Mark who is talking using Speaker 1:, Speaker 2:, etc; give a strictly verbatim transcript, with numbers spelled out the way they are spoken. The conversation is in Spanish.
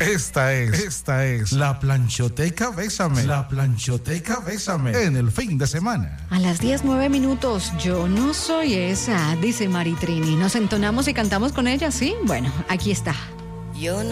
Speaker 1: Esta es, esta es la Planchoteca Bésame. La Planchoteca Bésame en el fin de semana.
Speaker 2: A las diez, nueve minutos, yo no soy esa, dice Maritrini. Nos entonamos y cantamos con ella, ¿sí? Bueno, aquí está.
Speaker 3: Yo no